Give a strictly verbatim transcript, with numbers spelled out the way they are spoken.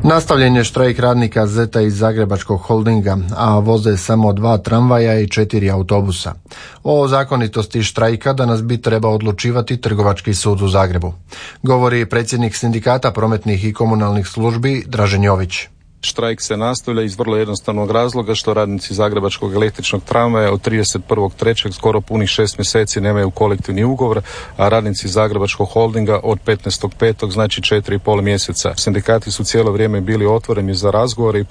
Nastavljen je štrajk radnika Zeta iz Zagrebačkog holdinga, a voze samo dva tramvaja i četiri autobusa. O zakonitosti štrajka danas bi trebao odlučivati Trgovački sud u Zagrebu, govori predsjednik Sindikata prometnih i komunalnih službi Dražen Jović. Štrajk se nastavlja iz vrlo jednostavnog razloga što radnici Zagrebačkog električnog tramvaja od trideset prvog trećeg skoro punih šest mjeseci nemaju kolektivni ugovor, a radnici Zagrebačkog holdinga od petnaestog petog znači četiri i pol mjeseca. Sindikati su cijelo vrijeme bili otvoreni za razgovore i